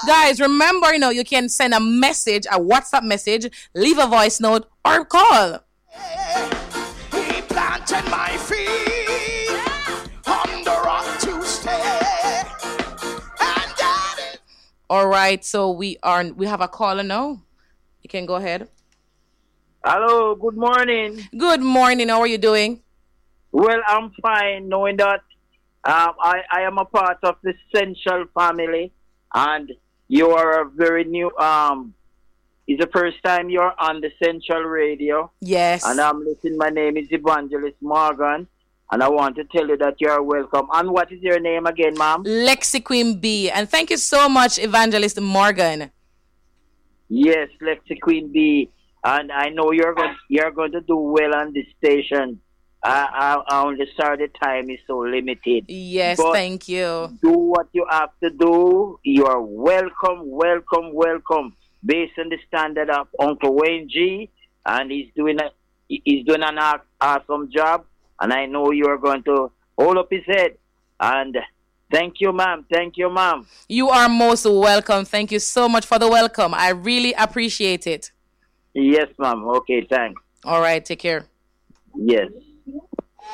Guys, remember, you can send a message, a WhatsApp message, leave a voice note, or call. He planted my feet on the rock to stay. And that is... All right, so we have a caller now. You can go ahead. Hello, good morning. Good morning. How are you doing? Well, I'm fine, knowing that I am a part of the Central family, and you are a very new. It's the first time you're on the Central Radio. Yes. And I'm listening. My name is Evangelist Morgan, and I want to tell you that you are welcome. And what is your name again, ma'am? Lexi Queen B. And thank you so much, Evangelist Morgan. Yes, Lexi Queen B. And I know you're going to do well on this station. I only sorry the time is so limited. Yes, but thank you. do what you have to do. You are welcome. Based on the standard of Uncle Wayne G, and he's doing an awesome job. And I know you are going to hold up his head. And thank you, ma'am. You are most welcome. Thank you so much for the welcome. I really appreciate it. Yes, ma'am. Okay, thanks. All right, take care. Yes.